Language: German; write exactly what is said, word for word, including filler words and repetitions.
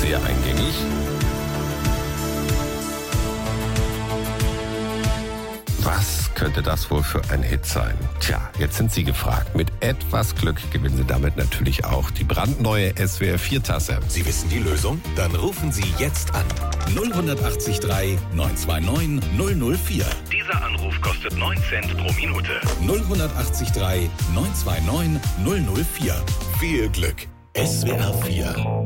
sehr eingängig. Was könnte das wohl für ein Hit sein? Tja, jetzt sind Sie gefragt. Mit etwas Glück gewinnen Sie damit natürlich auch die brandneue S W R vier Tasse. Sie wissen die Lösung? Dann rufen Sie jetzt an. null acht drei neun zwei neun null null vier. Dieser Anruf kostet neun Cent pro Minute. null acht drei neun zwei neun null null vier. Viel Glück. S W R vier.